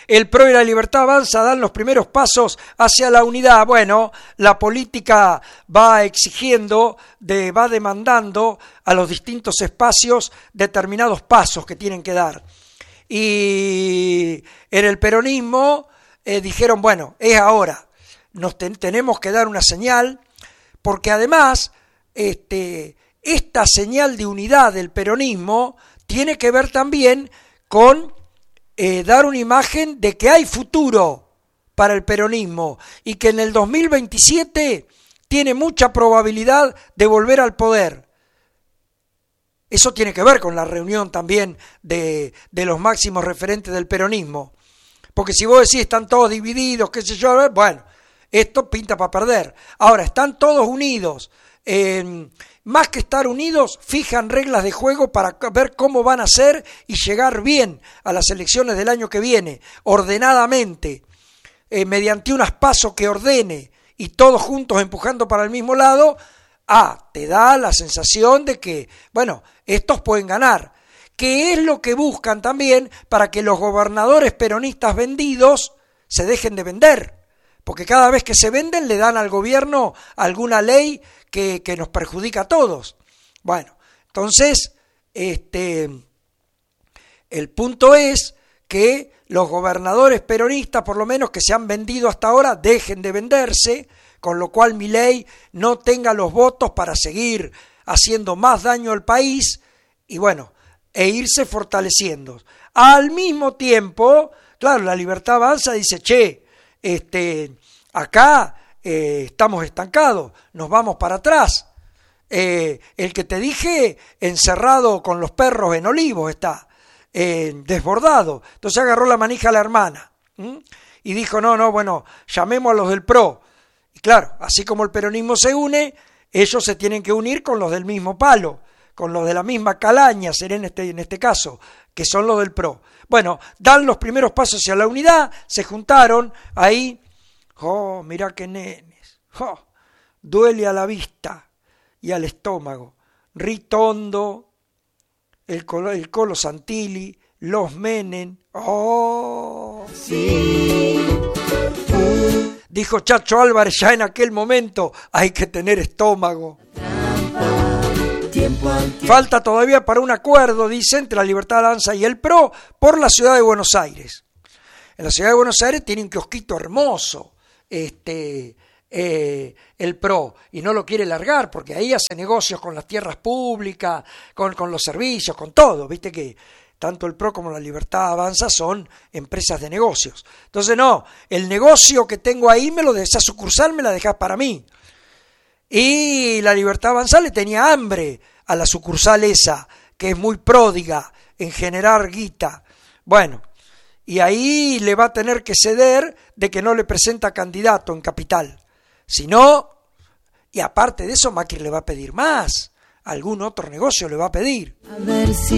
El PRO y la Libertad Avanza dan los primeros pasos hacia la unidad. Bueno, la política va exigiendo, va demandando a los distintos espacios determinados pasos que tienen que dar. Y en el peronismo dijeron, bueno, es ahora, tenemos que dar una señal, porque además esta señal de unidad del peronismo tiene que ver también con dar una imagen de que hay futuro para el peronismo y que en el 2027 tiene mucha probabilidad de volver al poder. Eso tiene que ver con la reunión también de los máximos referentes del peronismo. Porque si vos decís están todos divididos, qué sé yo, bueno, esto pinta para perder. Ahora, están todos unidos. Más que estar unidos, fijan reglas de juego para ver cómo van a ser y llegar bien a las elecciones del año que viene, ordenadamente, mediante unas pasos que ordene y todos juntos empujando para el mismo lado. Te da la sensación de que, bueno, estos pueden ganar, que es lo que buscan también para que los gobernadores peronistas vendidos se dejen de vender, porque cada vez que se venden le dan al gobierno alguna ley que nos perjudica a todos. Bueno, entonces, el punto es que los gobernadores peronistas, por lo menos que se han vendido hasta ahora, dejen de venderse, con lo cual Milei no tenga los votos para seguir haciendo más daño al país y bueno, e irse fortaleciendo. Al mismo tiempo, claro, la Libertad Avanza dice, acá estamos estancados, nos vamos para atrás. El que te dije, encerrado con los perros en Olivos está, desbordado. Entonces agarró la manija a la hermana y dijo, no, bueno, llamemos a los del PRO. Y claro, así como el peronismo se une, ellos se tienen que unir con los del mismo palo, con los de la misma calaña, será en este caso, que son los del PRO. Bueno, dan los primeros pasos hacia la unidad, se juntaron ahí, mirá qué nenes, duele a la vista y al estómago, Ritondo, el Colo Santilli, los Menem, sí. Dijo Chacho Álvarez ya en aquel momento, hay que tener estómago. Falta todavía para un acuerdo, dice, entre la Libertad Avanza y el PRO por la ciudad de Buenos Aires. En la ciudad de Buenos Aires tiene un kiosquito hermoso, el PRO, y no lo quiere largar porque ahí hace negocios con las tierras públicas, con los servicios, con todo, viste que tanto el PRO como la Libertad Avanza son empresas de negocios. Entonces no, el negocio que tengo ahí, esa sucursal me la dejás para mí. Y la Libertad Avanza le tenía hambre a la sucursal esa, que es muy pródiga en generar guita. Bueno, y ahí le va a tener que ceder de que no le presenta candidato en Capital. Si no, y aparte de eso, Macri le va a pedir más. Algún otro negocio le va a pedir. A ver si